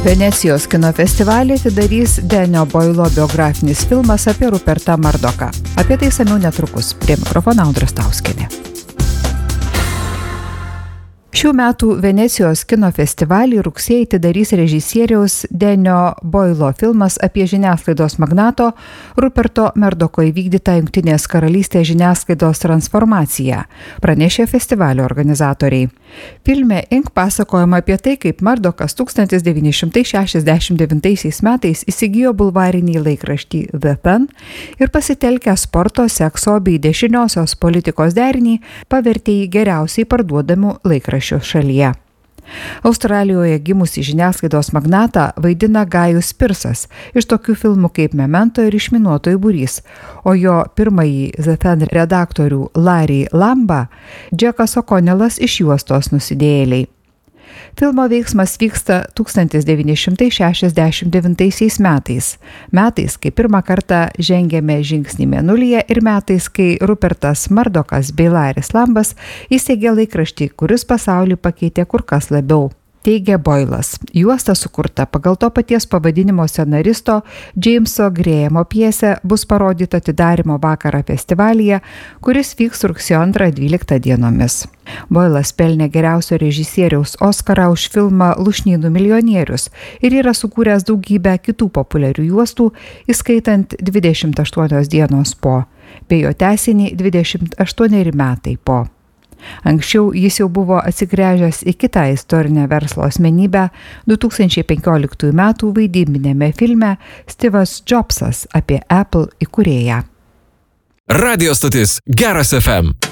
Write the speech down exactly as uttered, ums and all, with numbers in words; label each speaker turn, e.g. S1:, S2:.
S1: Venecijos kino festivalį atidarys Denio Boilo biografinis filmas apie Rupertą Murdochą. Apie tai išsamiau netrukus. Prie mikrofono Audra Stauskienė. Šių metų Venecijos kino festivalį rugsėjį atidarys režisieriaus Denio Boilo filmas apie žiniasklaidos magnato Ruperto Murdocho įvykdytą Jungtinės karalystės žiniasklaidos transformaciją, pranešė festivalio organizatoriai. Filme Ink pasakojama apie tai, kaip Murdochas tūkstantis devyni šimtai šešiasdešimt devintaisiais metais įsigijo bulvarinį laikraštį The Sun ir pasitelkę sporto, sekso bei dešiniosios politikos derinį pavertė jį geriausiai parduodamų laikraščių šalyje. Australijoje gimusi žiniasklaidos magnatą vaidina Gajus Pirsas iš tokių filmų kaip Memento ir Išminuotojų būrys, o jo pirmąjį The Sun redaktorių Larry Lamba Džekas O'Connelas iš juostos Nusidėjėliai. Filmo veiksmas vyksta tūkstantis devyni šimtai šešiasdešimt devintaisiais metais, metais, kai pirmą kartą žengėme žingsnį Mėnulyje ir metais, kai Rupertas Murdochas bei Larrys Lambas įsteigė laikraštį, kuris pasaulį pakeitė kur kas labiau, teigia Boilas. Juosta sukurta pagal to paties pavadinimo scenaristo Jameso Grahamo pjesę bus parodyta atidarymo vakarą festivalyje, kuris vyks rugsėjo antrą dvyliktą dienomis. Boilas pelnė geriausio režisieriaus Oskarą už filmą Lūšnynų milijonierius ir yra sukūręs daugybę kitų populiarių juostų, įskaitant dvidešimt aštuonios dienos po, bei jo tęsinį dvidešimt aštuoneri metai po. Anksčiau jis jau buvo atsigręžęs į kitą istorinę verslo asmenybę du tūkstančiai penkioliktųjų metų vaidybinėme filme Steve'as Jobsas apie Apple įkūrėją.
S2: Radio stotis Geras F M.